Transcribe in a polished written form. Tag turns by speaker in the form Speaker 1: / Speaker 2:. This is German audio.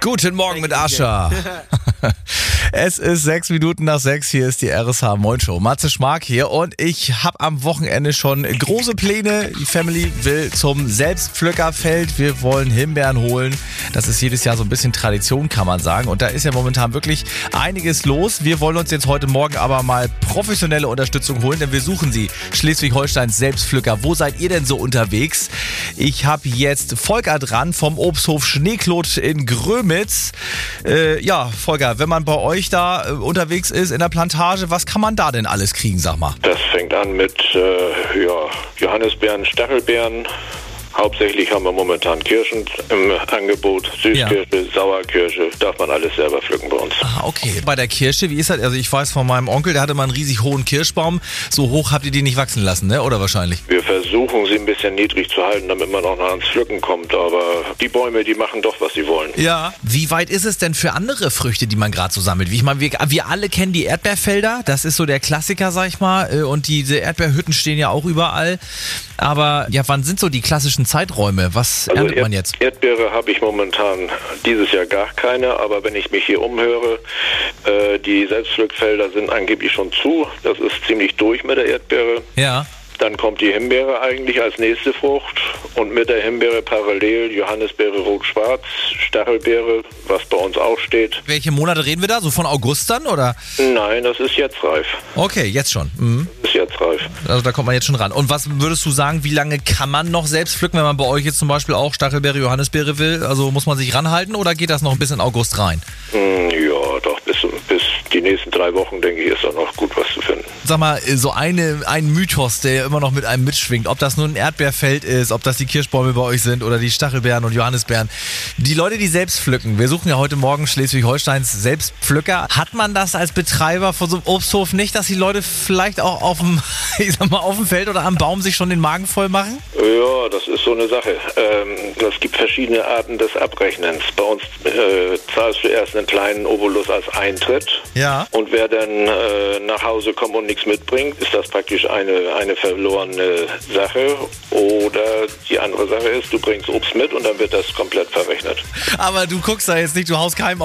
Speaker 1: Guten Morgen mit Ascha. Es ist 6 Minuten nach 6. Hier ist die RSH Moin Show. Matze Schmark hier und ich habe am Wochenende schon große Pläne. Die Family will zum Selbstpflückerfeld. Wir wollen Himbeeren holen. Das ist jedes Jahr so ein bisschen Tradition, kann man sagen. Und da ist ja momentan wirklich einiges los. Wir wollen uns jetzt heute Morgen aber mal professionelle Unterstützung holen, denn wir suchen sie. Schleswig-Holsteins Selbstpflücker. Wo seid ihr denn so unterwegs? Ich habe jetzt Volker dran vom Obsthof Schneeklot in Grömitz. Ja, Volker, wenn man bei euch da unterwegs ist in der Plantage, was kann man da denn alles kriegen, sag mal?
Speaker 2: Das fängt an mit Johannisbeeren, Stachelbeeren. Hauptsächlich haben wir momentan Kirschen im Angebot. Süßkirsche, Sauerkirsche, darf man alles selber pflücken bei uns.
Speaker 1: Ah, okay. Bei der Kirsche, wie ist das? Also ich weiß von meinem Onkel, der hatte mal einen riesig hohen Kirschbaum. So hoch habt ihr die nicht wachsen lassen, ne? Oder wahrscheinlich?
Speaker 2: Wir versuchen sie ein bisschen niedrig zu halten, damit man auch noch ans Pflücken kommt. Aber die Bäume, die machen doch, was sie wollen.
Speaker 1: Ja. Wie weit ist es denn für andere Früchte, die man gerade so sammelt? Wie ich meine, wir alle kennen die Erdbeerfelder. Das ist so der Klassiker, sag ich mal. Und diese Erdbeerhütten stehen ja auch überall. Aber ja, wann sind so die klassischen Zeiträume? Was erntet man jetzt?
Speaker 2: Erdbeere habe ich momentan dieses Jahr gar keine, aber wenn ich mich hier umhöre, die Selbstpflückfelder sind angeblich schon zu. Das ist ziemlich durch mit der Erdbeere.
Speaker 1: Ja.
Speaker 2: Dann kommt die Himbeere eigentlich als nächste Frucht und mit der Himbeere parallel Johannisbeere rot-schwarz, Stachelbeere, was bei uns auch steht.
Speaker 1: Welche Monate reden wir da? So von August dann, oder?
Speaker 2: Nein, das ist jetzt reif.
Speaker 1: Okay, jetzt schon. Mhm.
Speaker 2: Das ist jetzt reif.
Speaker 1: Also da kommt man jetzt schon ran. Und was würdest du sagen, wie lange kann man noch selbst pflücken, wenn man bei euch jetzt zum Beispiel auch Stachelbeere, Johannisbeere will? Also muss man sich ranhalten oder geht das noch bis in August rein?
Speaker 2: Ja, doch, bis die nächsten 3 Wochen, denke ich, ist da noch gut was zu finden.
Speaker 1: Sag mal, so ein Mythos, der ja immer noch mit einem mitschwingt, ob das nun ein Erdbeerfeld ist, ob das die Kirschbäume bei euch sind oder die Stachelbeeren und Johannisbeeren. Die Leute, die selbst pflücken, wir suchen ja heute Morgen Schleswig-Holsteins Selbstpflücker. Hat man das als Betreiber von so einem Obsthof nicht, dass die Leute vielleicht auch auf dem Feld oder am Baum sich schon den Magen voll machen?
Speaker 2: Ja, das ist so eine Sache. Es gibt verschiedene Arten des Abrechnens. Bei uns zahlst du erst einen kleinen Obolus als Eintritt.
Speaker 1: Ja.
Speaker 2: Und wer dann nach Hause kommt und nichts mitbringt, ist das praktisch eine verlorene Sache. Oder die andere Sache ist, du bringst Obst mit und dann wird das komplett verrechnet.
Speaker 1: Aber du guckst da jetzt nicht, du haust keinem auf